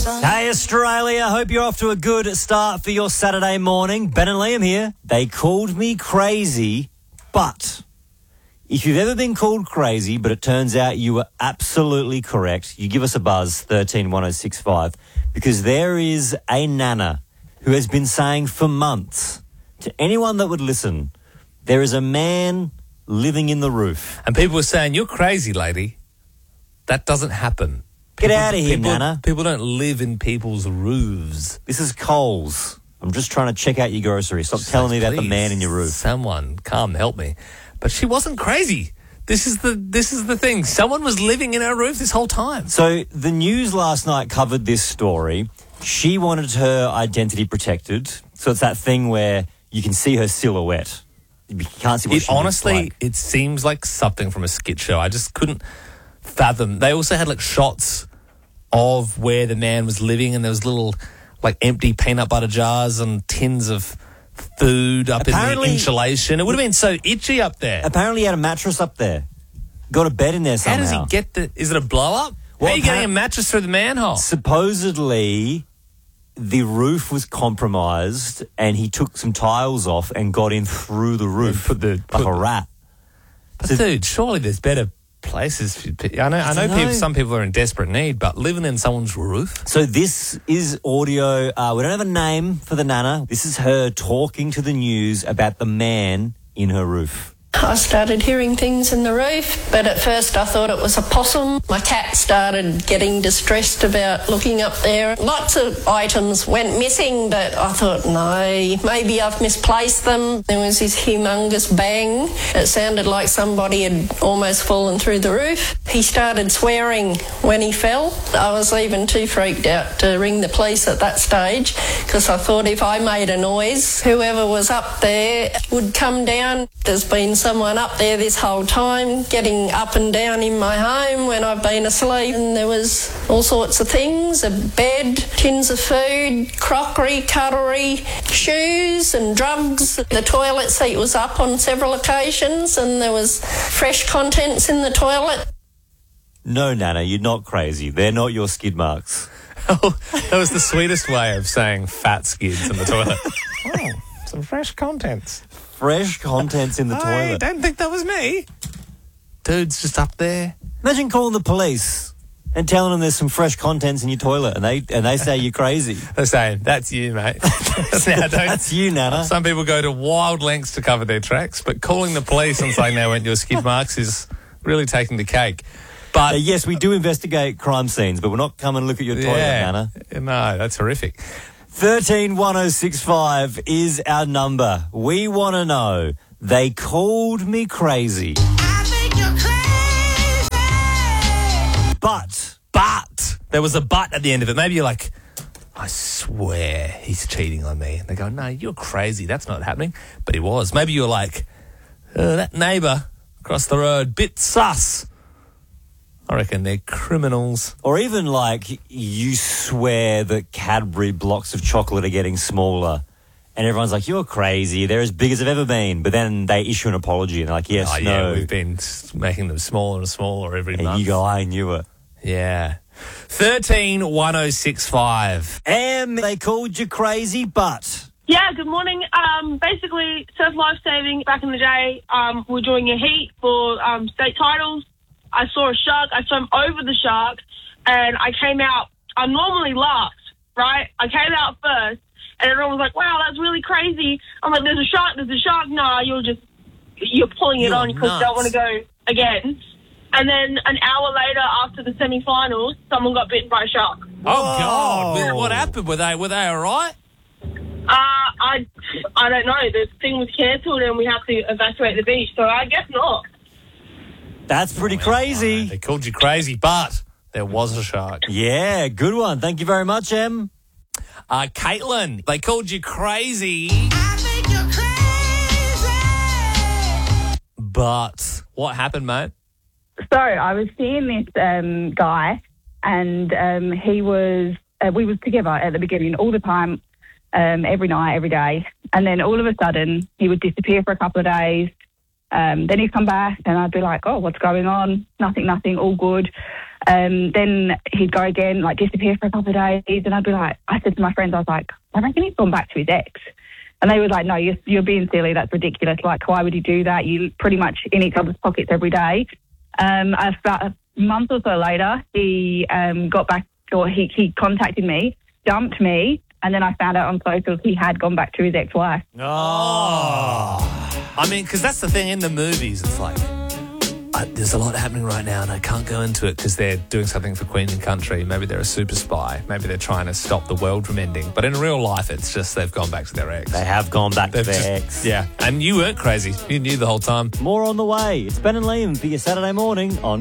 Hey Australia, hope you're off to a good start for your Saturday morning. Ben and Liam here. They called me crazy, but if you've ever been called crazy, but it turns out you were absolutely correct, you give us a buzz, 131065, because there is a nana who has been saying for months to anyone that would listen, there is a man living in the roof. And people were saying, you're crazy, lady. That doesn't happen. Get out of here, Nana. People don't live in people's roofs. This is Coles. I'm just trying to check out your groceries. Stop telling me about the man in your roof. Someone come help me. But she wasn't crazy. This is the thing. Someone was living in her roof this whole time. So the news last night covered this story. She wanted her identity protected. So it's that thing where you can see her silhouette. You can't see what she looks like. It seems like something from a skit show. I just couldn't fathom. They also had like shots of where the man was living, and there was little like empty peanut butter jars and tins of food up in the insulation. It would have been so itchy up there. Apparently he had a mattress up there. Got a bed in there somehow. How does he get is it a blow up? How are you getting a mattress through the manhole? Supposedly the roof was compromised and he took some tiles off and got in through the roof like a rat. But dude, surely there's better places. I know some people are in desperate need, but living in someone's roof. So this is audio. We don't have a name for the nana. This is her talking to the news about the man in her roof. I started hearing things in the roof, but at first I thought it was a possum. My cat started getting distressed about looking up there. Lots of items went missing, but I thought, no, maybe I've misplaced them. There was this humongous bang. It sounded like somebody had almost fallen through the roof. He started swearing when he fell. I was even too freaked out to ring the police at that stage, because I thought if I made a noise, whoever was up there would come down. There's been someone up there this whole time, getting up and down in my home when I've been asleep, and there was all sorts of things, a bed, tins of food, crockery, cutlery, shoes and drugs. The toilet seat was up on several occasions and there was fresh contents in the toilet. No, Nana, you're not crazy. They're not your skid marks. Oh, that was the sweetest way of saying fat skids in the toilet. Oh, some fresh contents. Fresh contents in the toilet. I don't think that was me. Dude's just up there. Imagine calling the police and telling them there's some fresh contents in your toilet, and they say you're crazy. They're saying, that's you, mate. That's you, Nana. Some people go to wild lengths to cover their tracks, but calling the police and saying they weren't your skid marks is really taking the cake. But yes, we do investigate crime scenes, but we're not coming to look at your toilet, Nana. No, that's horrific. 131065 is our number. We want to know. They called me crazy. I think you're crazy. But there was a but at the end of it. Maybe you're like, I swear he's cheating on me. And they go, no, you're crazy. That's not happening. But he was. Maybe you're like, that neighbour across the road, bit sus. I reckon they're criminals. Or even like you swear that Cadbury blocks of chocolate are getting smaller and everyone's like, you're crazy, they're as big as they've ever been. But then they issue an apology and they're like, yes, no. Yeah, we've been making them smaller and smaller every month. And you go, I knew it. Yeah. 131065. They called you crazy, but... Yeah, good morning. Basically, Surf Lifesaving, back in the day, we're doing a heat for state titles. I saw a shark. I swam over the shark, and I came out. I'm normally last, right? I came out first, and everyone was like, wow, that's really crazy. I'm like, there's a shark. Nah, you're pulling it on because you don't want to go again. And then an hour later, after the semi-finals, someone got bitten by a shark. Oh, God. What happened? Were they all right? I don't know. The thing was cancelled, and we have to evacuate the beach, so I guess not. That's pretty crazy. They called you crazy, but there was a shark. Yeah, good one. Thank you very much, Em. Caitlin, they called you crazy. I think you're crazy. But what happened, mate? So I was seeing this guy, and we was together at the beginning all the time, every night, every day. And then all of a sudden, he would disappear for a couple of days. Then he'd come back and I'd be like, oh, what's going on? Nothing, all good. Then he'd go again, like disappear for a couple of days, and I'd be like, I said to my friends, I was like, I reckon he's gone back to his ex. And they were like, no, you're being silly. That's ridiculous. Like, why would you do that? You pretty much in each other's pockets every day. About a month or so later, he got back, or he contacted me, dumped me, and then I found out on socials he had gone back to his ex-wife. I mean, because that's the thing in the movies. It's like, there's a lot happening right now and I can't go into it because they're doing something for Queen and Country. Maybe they're a super spy. Maybe they're trying to stop the world from ending. But in real life, it's just they've gone back to their ex. They have gone back to They've their just- ex. Yeah. And you weren't crazy. You knew the whole time. More on the way. It's Ben and Liam for your Saturday morning on